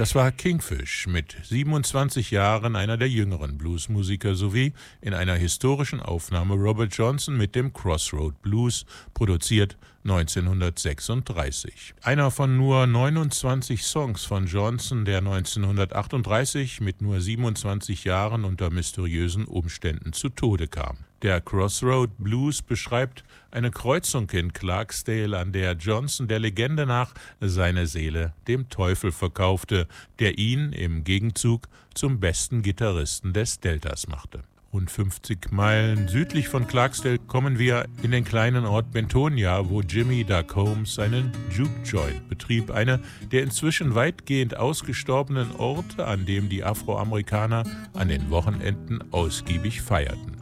Das war Kingfish, mit 27 Jahren einer der jüngeren Bluesmusiker, sowie in einer historischen Aufnahme Robert Johnson mit dem Crossroad Blues, produziert 1936. Einer von nur 29 Songs von Johnson, der 1938 mit nur 27 Jahren unter mysteriösen Umständen zu Tode kam. Der Crossroad Blues beschreibt eine Kreuzung in Clarksdale, an der Johnson der Legende nach seine Seele dem Teufel verkaufte, der ihn im Gegenzug zum besten Gitarristen des Deltas machte. Rund 50 Meilen südlich von Clarksdale kommen wir in den kleinen Ort Bentonia, wo Jimmy Duck Holmes seinen Juke Joint betrieb, eine der inzwischen weitgehend ausgestorbenen Orte, an dem die Afroamerikaner an den Wochenenden ausgiebig feierten.